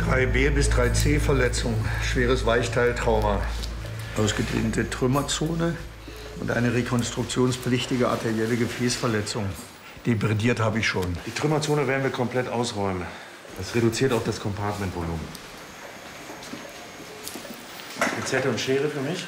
3B bis 3C Verletzung, schweres Weichteiltrauma, ausgedehnte Trümmerzone und eine rekonstruktionspflichtige arterielle Gefäßverletzung. Debridiert habe ich schon. Die Trümmerzone werden wir komplett ausräumen. Das reduziert auch das Compartmentvolumen. Pinzette und Schere für mich.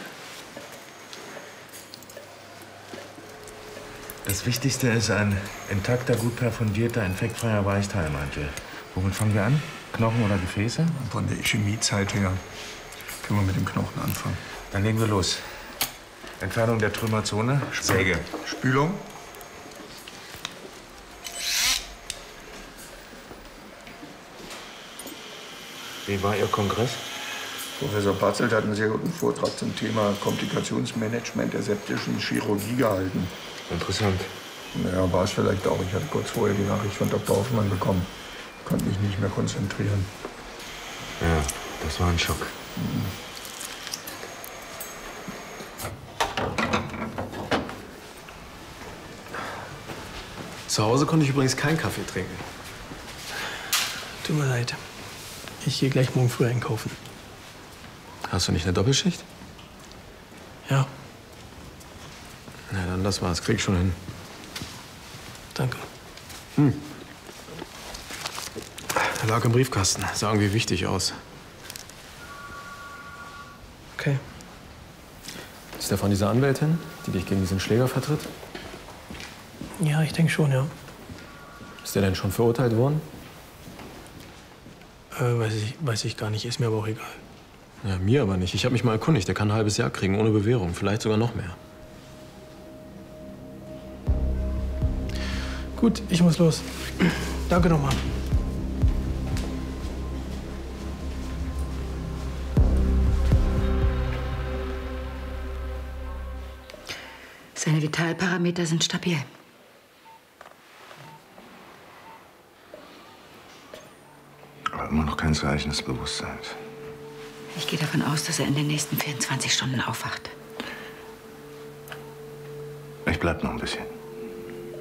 Das Wichtigste ist ein intakter, gut perfundierter, infektfreier Weichteilmantel. Womit fangen wir an? Knochen oder Gefäße? Von der Chemiezeit her können wir mit dem Knochen anfangen. Dann legen wir los. Entfernung der Trümmerzone. Säge. Spülung. Wie war Ihr Kongress? Professor Patzelt hat einen sehr guten Vortrag zum Thema Komplikationsmanagement der septischen Chirurgie gehalten. Interessant. Naja, war es vielleicht auch. Ich hatte kurz vorher die Nachricht von Dr. Hoffmann bekommen. Konnte mich nicht mehr konzentrieren. Ja, das war ein Schock. Zu Hause konnte ich übrigens keinen Kaffee trinken. Tut mir leid. Ich gehe gleich morgen früh einkaufen. Hast du nicht eine Doppelschicht? Ja, Na dann, das war's. Krieg ich schon hin. danke. Er lag im Briefkasten. Sah irgendwie wichtig aus. Okay. Ist der von dieser Anwältin, die dich gegen diesen Schläger vertritt? Ja, ich denke schon, ja. Ist der denn schon verurteilt worden? Weiß ich gar nicht. Ist mir aber auch egal. Ja, mir aber nicht. Ich habe mich mal erkundigt. Der kann ein halbes Jahr kriegen, ohne Bewährung. Vielleicht sogar noch mehr. Gut, ich muss los. Danke nochmal. Seine Vitalparameter sind stabil. Aber immer noch kein Zeichen des Bewusstseins. Ich gehe davon aus, dass er in den nächsten 24 Stunden aufwacht. Ich bleib noch ein bisschen.